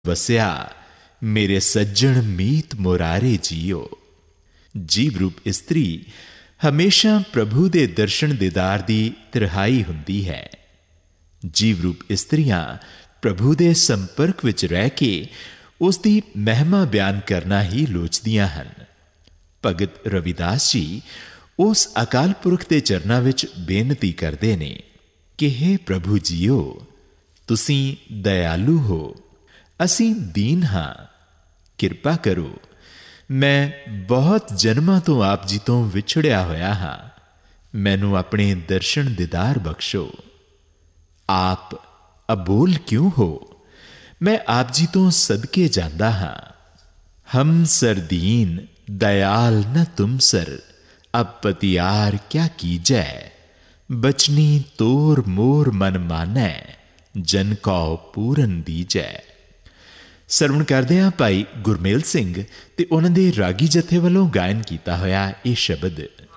ਵਸਿਆ ਮੇਰੇ ਸੱਜਣ ਮੀਤ ਮੁਰਾਰੇ ਜੀਓ। ਜੀਵ ਰੂਪ ਇਸਤਰੀ ਹਮੇਸ਼ਾ ਪ੍ਰਭੂ ਦੇ ਦਰਸ਼ਨ ਦੀਦਾਰ ਦੀ ਤਿਰਹਾਈ ਹੁੰਦੀ ਹੈ। ਜੀਵ ਰੂਪ ਇਸਤਰੀਆਂ ਪ੍ਰਭੂ ਦੇ ਸੰਪਰਕ ਵਿੱਚ ਰਹਿ ਕੇ ਉਸ ਦੀ ਮਹਿਮਾ ਬਿਆਨ ਕਰਨਾ ਹੀ ਲੋਚਦੀਆਂ ਹਨ। ਭਗਤ ਰਵਿਦਾਸ ਜੀ ਉਸ ਅਕਾਲ ਪੁਰਖ ਦੇ ਚਰਨਾਂ ਵਿੱਚ ਬੇਨਤੀ ਕਰਦੇ ਨੇ ਕਿ ਹੇ ਪ੍ਰਭੂ ਜੀਓ, ਤੁਸੀਂ ਦਇਆਲੂ ਹੋ, ਅਸੀਂ ਦੀਨ ਹਾਂ, ਕਿਰਪਾ ਕਰੋ। ਮੈਂ ਬਹੁਤ ਜਨਮਾਂ ਤੋਂ ਆਪ ਜੀ ਤੋਂ ਵਿਛੜਿਆ ਹੋਇਆ ਹਾਂ, ਮੈਨੂੰ ਆਪਣੇ ਦਰਸ਼ਨ ਦੀਦਾਰ ਬਖਸ਼ੋ। ਆਪ ਅਬੋਲ ਕਿਉਂ ਹੋ? ਮੈਂ ਆਪ ਜੀ ਤੋਂ ਸਦਕੇ ਜਾਂਦਾ ਹਾਂ। ਹਮ ਸਰਦੀਨ दयाल न तुम सर, अब पतियार क्या कीजै, बचनी तोर मोर मन मानै, जन कौ पूरन दीजै। ਸਰਵਣ ਕਰਦੇ ਹਾਂ ਭਾਈ ਗੁਰਮੇਲ ਸਿੰਘ ਤੇ ਉਹਨਾਂ ਦੇ ਰਾਗੀ ਜਥੇ ਵੱਲੋਂ ਗਾਇਨ ਕੀਤਾ ਹੋਇਆ ਇਹ ਸ਼ਬਦ।